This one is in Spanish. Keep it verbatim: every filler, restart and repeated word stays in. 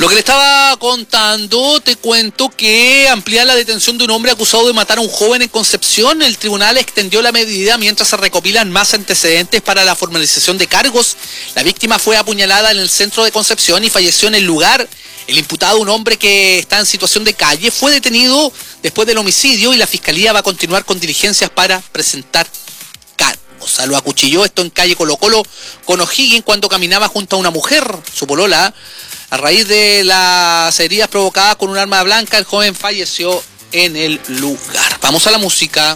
Lo que le estaba contando, te cuento que amplía la detención de un hombre acusado de matar a un joven en Concepción. El tribunal extendió la medida mientras se recopilan más antecedentes para la formalización de cargos. La víctima fue apuñalada en el centro de Concepción y falleció en el lugar. El imputado, un hombre que está en situación de calle, fue detenido después del homicidio y la fiscalía va a continuar con diligencias para presentar cargos. O sea, lo acuchilló esto en calle Colo Colo con O'Higgins cuando caminaba junto a una mujer, su polola. A raíz de las heridas provocadas con un arma blanca, el joven falleció en el lugar. Vamos a la música.